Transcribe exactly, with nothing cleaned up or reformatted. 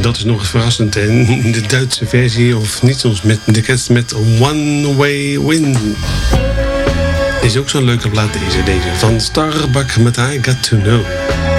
dat is nog eens verrassend. En de Duitse versie, of niet soms met de Cats met One Way Wind. Is ook zo'n leuke plaat deze, deze. Van Starbuck met I Got To Know.